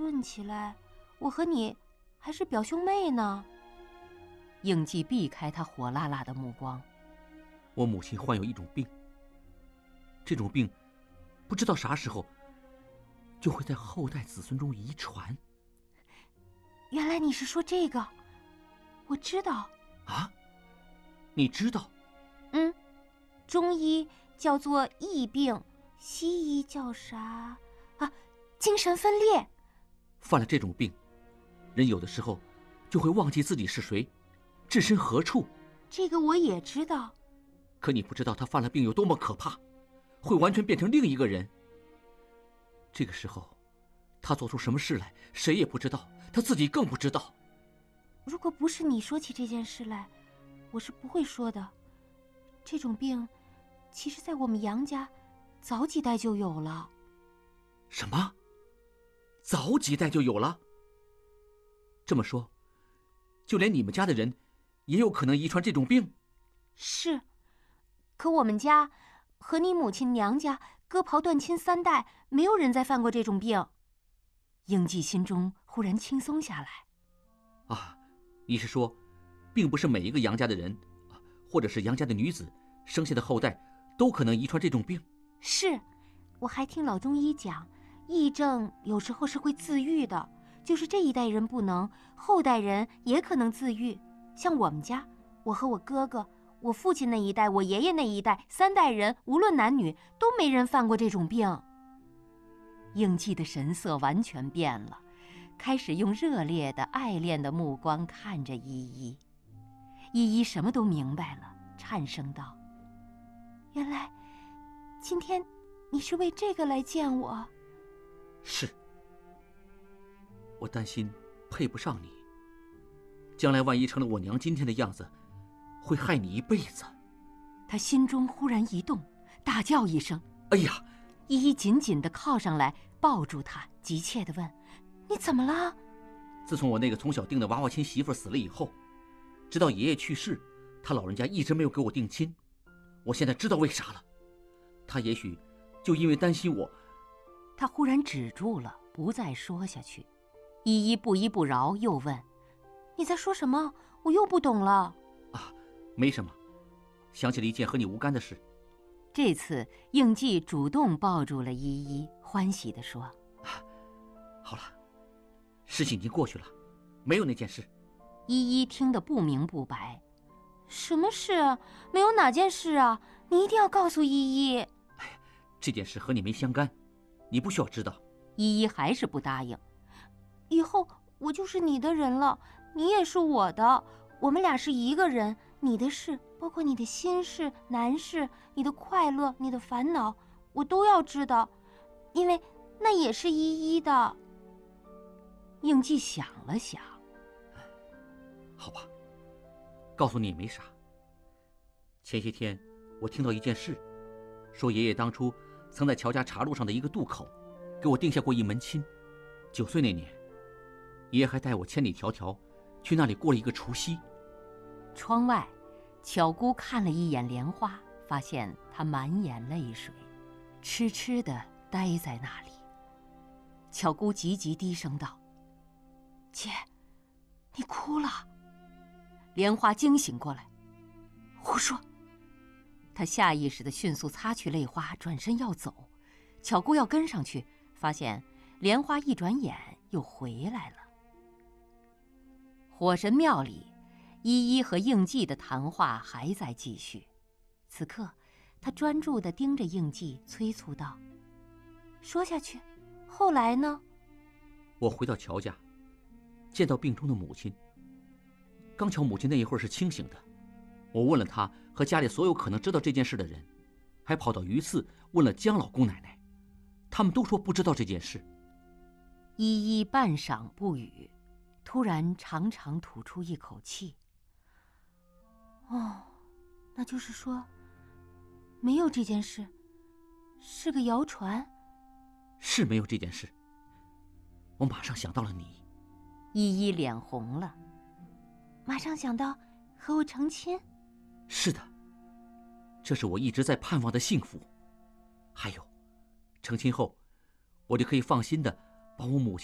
论起来，我和你还是表兄妹呢。 应季避开他火辣辣的目光。 我母亲患有一种病，这种病不知道啥时候就会在后代子孙中遗传。 原来你是说这个，我知道。 啊？你知道？ 中医叫做疫病，西医叫啥啊？精神分裂。 犯了这种病，人有的时候就会忘记自己是谁，置身何处。 这个我也知道。 可你不知道他犯了病有多么可怕，会完全变成另一个人。这个时候他做出什么事来谁也不知道，他自己更不知道。 如果不是你说起这件事来，我是不会说的。这种病其实在我们杨家早几代就有了。 什么？早几代就有了？这么说，就连你们家的人也有可能遗传这种病？ 是，可我们家和你母亲娘家割袍断亲3代，没有人再犯过这种病。 应季心中忽然轻松下来。 啊，你是说，并不是每一个杨家的人，或者是杨家的女子生下的后代都可能遗传这种病？ 是，我还听老中医讲，疫症有时候是会自愈的，就是这一代人不能，后代人也可能自愈。像我们家，我和我哥哥，我父亲那一代，我爷爷那一代，3代人无论男女都没人犯过这种病。 应季的神色完全变了，开始用热烈的爱恋的目光看着依依。依依什么都明白了，颤声道： 原来今天你是为这个来见我？ 是，我担心配不上你，将来万一成了我娘今天的样子，会害你一辈子。 他心中忽然一动，大叫一声： 哎呀！ 依依紧紧地靠上来，抱住他，急切地问： 你怎么了？ 自从我那个从小定的娃娃亲媳妇死了以后，直到爷爷去世，他老人家一直没有给我定亲。我现在知道为啥了，他也许就因为担心我。 他忽然止住了，不再说下去。依依不依不饶，又问： 你在说什么？我又不懂了。 啊，没什么，想起了一件和你无干的事。 这次应季主动抱住了依依，欢喜地说： 好了，事情已经过去了，没有那件事。 依依听得不明不白。 什么事？没有哪件事啊？你一定要告诉依依。 这件事和你没相干，你不需要知道。 依依还是不答应。 以后我就是你的人了，你也是我的，我们俩是一个人。你的事，包括你的心事、难事，你的快乐、你的烦恼，我都要知道，因为那也是依依的。 应季想了想， 好吧，告诉你也没啥。前些天我听到一件事，说爷爷当初曾在乔家茶路上的一个渡口给我定下过一门亲。9岁那年，爷爷还带我千里迢迢去那里过了一个除夕。 窗外，巧姑看了一眼莲花，发现她满眼泪水，痴痴地呆在那里。巧姑急急低声道： 姐，你哭了。 莲花惊醒过来， 胡说。 她下意识地迅速擦去泪花，转身要走。巧姑要跟上去，发现莲花一转眼又回来了。火神庙里，依依和应季的谈话还在继续。此刻，他专注地盯着应季，催促道： 说下去，后来呢？ 我回到乔家，见到病中的母亲。刚巧母亲那一会儿是清醒的，我问了她和家里所有可能知道这件事的人，还跑到榆次问了姜老公奶奶，他们都说不知道这件事。 依依半晌不语，突然长长吐出一口气。 哦，那就是说，没有这件事，是个谣传。 是没有这件事。我马上想到了你。 依依脸红了。 马上想到和我成亲？ 是的，这是我一直在盼望的幸福。还有，成亲后，我就可以放心的把我母亲